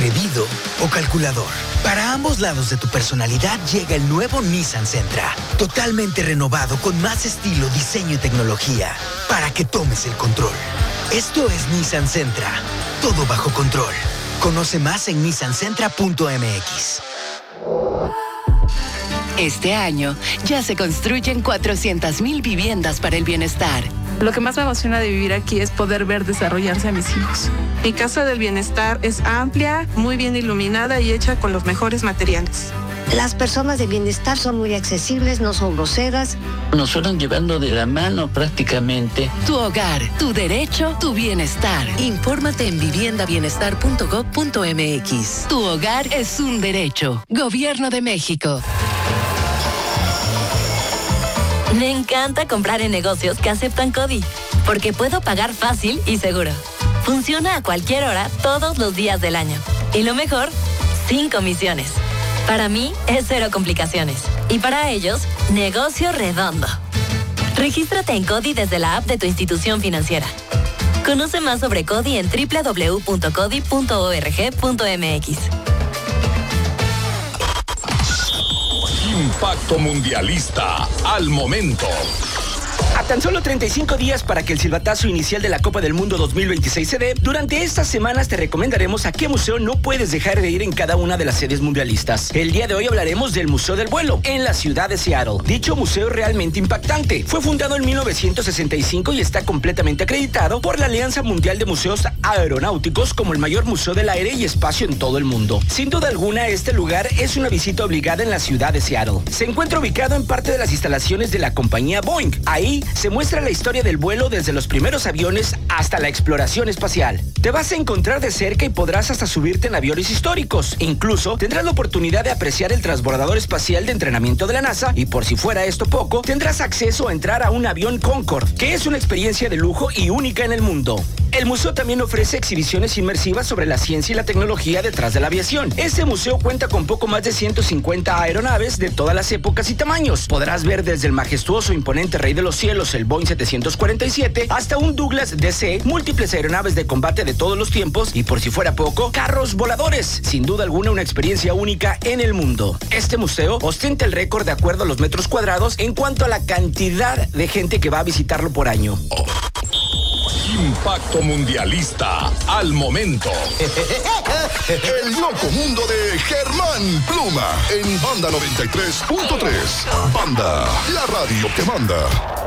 atrevido o calculador. Para ambos lados de tu personalidad llega el nuevo Nissan Sentra. Totalmente renovado con más estilo, diseño y tecnología. Para que tomes el control. Esto es Nissan Sentra. Todo bajo control. Conoce más en nissansentra.mx. Este año ya se construyen 400,000 viviendas para el bienestar. Lo que más me emociona de vivir aquí es poder ver desarrollarse a mis hijos. Mi casa del bienestar es amplia, muy bien iluminada y hecha con los mejores materiales. Las personas de bienestar son muy accesibles, no son groseras. Nos fueron llevando de la mano prácticamente. Tu hogar, tu derecho, tu bienestar. Infórmate en viviendabienestar.gov.mx. Tu hogar es un derecho. Gobierno de México. Me encanta comprar en negocios que aceptan CODI, porque puedo pagar fácil y seguro. Funciona a cualquier hora, todos los días del año. Y lo mejor, sin comisiones. Para mí, es cero complicaciones. Y para ellos, negocio redondo. Regístrate en CODI desde la app de tu institución financiera. Conoce más sobre CODI en www.codi.org.mx. Impacto Mundialista al momento. A tan solo 35 días para que el silbatazo inicial de la Copa del Mundo 2026 se dé, durante estas semanas te recomendaremos a qué museo no puedes dejar de ir en cada una de las sedes mundialistas. El día de hoy hablaremos del Museo del Vuelo, en la ciudad de Seattle. Dicho museo es realmente impactante. Fue fundado en 1965 y está completamente acreditado por la Alianza Mundial de Museos Aeronáuticos como el mayor museo del aire y espacio en todo el mundo. Sin duda alguna, este lugar es una visita obligada en la ciudad de Seattle. Se encuentra ubicado en parte de las instalaciones de la compañía Boeing. Ahí se muestra la historia del vuelo desde los primeros aviones hasta la exploración espacial. Te vas a encontrar de cerca y podrás hasta subirte en aviones históricos. Incluso tendrás la oportunidad de apreciar el transbordador espacial de entrenamiento de la NASA y, por si fuera esto poco, tendrás acceso a entrar a un avión Concorde, que es una experiencia de lujo y única en el mundo. El museo también ofrece exhibiciones inmersivas sobre la ciencia y la tecnología detrás de la aviación. Este museo cuenta con poco más de 150 aeronaves de todas las épocas y tamaños. Podrás ver desde el majestuoso e imponente Rey de los Cielos, el Boeing 747, hasta un Douglas DC, múltiples aeronaves de combate de todos los tiempos y, por si fuera poco, carros voladores. Sin duda alguna, una experiencia única en el mundo. Este museo ostenta el récord de acuerdo a los metros cuadrados en cuanto a la cantidad de gente que va a visitarlo por año. Impacto Mundialista al momento. El loco mundo de Germán Pluma en Banda 93.3. Banda, la radio que manda.